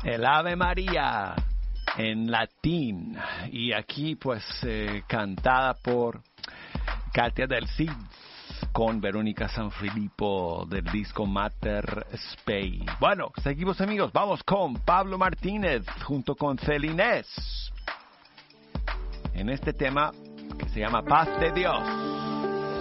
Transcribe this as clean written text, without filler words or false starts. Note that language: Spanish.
El Ave María en latín, y aquí pues cantada por Katia del Cid con Verónica Sanfilippo del disco Mater Spei. Bueno, seguimos amigos, vamos con Pablo Martínez junto con Celinés en este tema que se llama Paz de Dios.